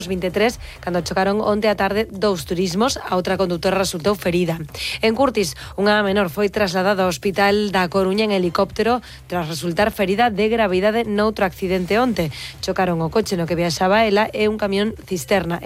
23, cando chocaron onte á tarde dous turismos, a outra condutora resultou ferida. En Curtis, unha menor foi trasladada ao hospital da Coruña en helicóptero tras resultar ferida de gravidade noutro accidente onte. Chocaron o coche no que viaxaba ela e un camión cisterna.